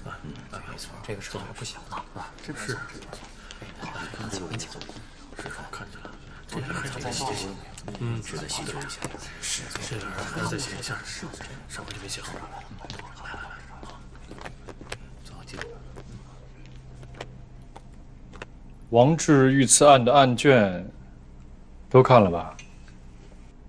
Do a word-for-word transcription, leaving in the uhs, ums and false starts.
嗯，没错，这个事儿不小了啊， 这是是， 刚才我跟你讲过， 是我看见了， 这个这个细节， 嗯， 是在细节一下，是这个还是再写一下，上回就没写好了。来来来，走，记住。 王志遇刺案的案卷都看了吧？